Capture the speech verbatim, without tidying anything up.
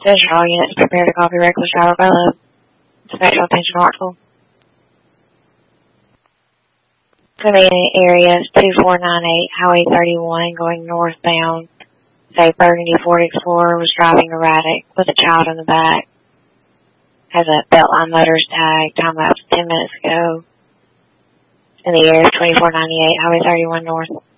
Attention all units, prepare to copy reckless driver by load. Special attention Hartsville. Conveying areas two four nine eight, Highway thirty-one, going northbound. Say Burgundy Ford Explorer was driving erratic with a child in the back. Has a Beltline Motors tag, time lapse ten minutes ago. In the area twenty-four ninety-eight, Highway thirty-one north.